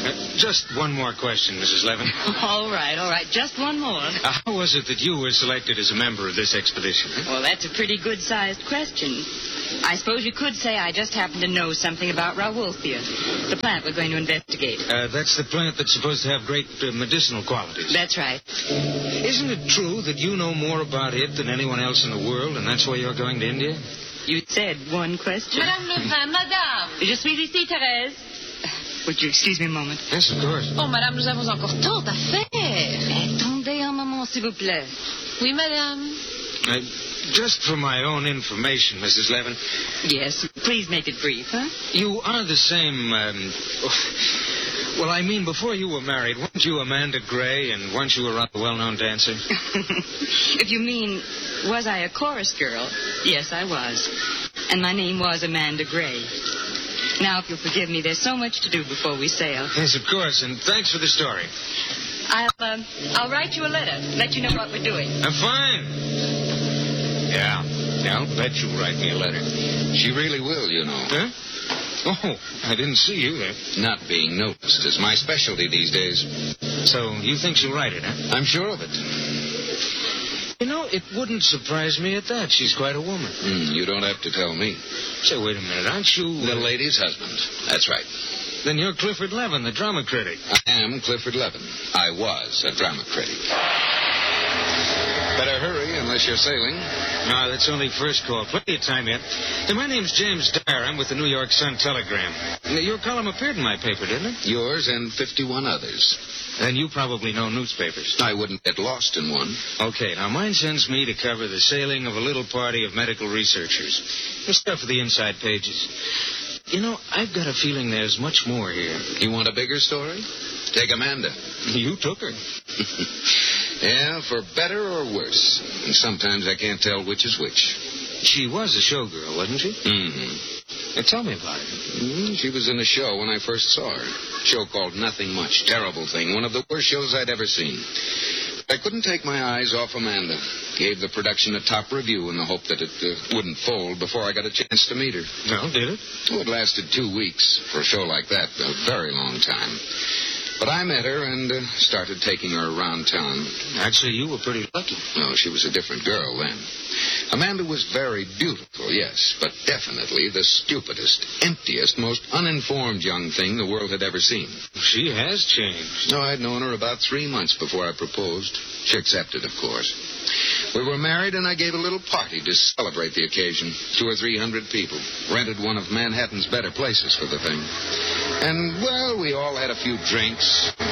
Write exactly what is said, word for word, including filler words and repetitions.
Uh, just one more question, Missus Levin. All right, all right. Just one more. Uh, how was it that you were selected as a member of this expedition? Huh? Well, that's a pretty good-sized question. I suppose you could say I just happen to know something about Rauwolfia, the plant we're going to investigate. Uh, that's the plant that's supposed to have great uh, medicinal qualities. That's right. Isn't it true that you know more about it than anyone else in the world, and that's why you're going to India? You said one question. Madame Levain, madame. Je suis ici, Thérèse. Would you excuse me a moment? Yes, of course. Oh, madame, nous avons encore tant à faire. Attendez un moment, s'il vous plaît. Oui, madame. Uh, just for my own information, Missus Levin. Yes, please make it brief, huh? You are the same, um... Well, I mean, before you were married, weren't you Amanda Gray, and weren't you a rather well-known dancer? If you mean, was I a chorus girl? Yes, I was. And my name was Amanda Gray. Now, if you'll forgive me, there's so much to do before we sail. Yes, of course, and thanks for the story. I'll, uh, I'll write you a letter, let you know what we're doing. I'm fine. Yeah, yeah, I'll bet you'll write me a letter. She really will, you know. Huh? Oh, I didn't see you there. Not being noticed is my specialty these days. So you think she'll write it, huh? I'm sure of it. You know, it wouldn't surprise me at that. She's quite a woman. Mm, you don't have to tell me. Say, wait a minute, aren't you... The lady's husband. That's right. Then you're Clifford Levin, the drama critic. I am Clifford Levin. I was a drama critic. Better hurry, unless you're sailing. No, that's only first call. Plenty of time yet. Hey, my name's James Dyer. I'm with the New York Sun-Telegram. Your column appeared in my paper, didn't it? Yours and fifty-one others. Then you probably know newspapers. I wouldn't get lost in one. Okay, now mine sends me to cover the sailing of a little party of medical researchers. The stuff for the inside pages. You know, I've got a feeling there's much more here. You want a bigger story? Take Amanda. You took her. Yeah, for better or worse. And sometimes I can't tell which is which. She was a showgirl, wasn't she? Mm-hmm. Now, tell me about it. Mm, she was in a show when I first saw her. A show called Nothing Much. Terrible thing. One of the worst shows I'd ever seen. I couldn't take my eyes off Amanda. Gave the production a top review in the hope that it uh, wouldn't fold before I got a chance to meet her. Well, did it? Oh, it lasted two weeks. For a show like that, a very long time. But I met her and uh, started taking her around town. I'd say you were pretty lucky. No, she was a different girl then. Amanda was very beautiful, yes, but definitely the stupidest, emptiest, most uninformed young thing the world had ever seen. She has changed. No, I'd known her about three months before I proposed. She accepted, of course. We were married, and I gave a little party to celebrate the occasion. Two or three hundred people. Rented one of Manhattan's better places for the thing. And, well, we all had a few drinks,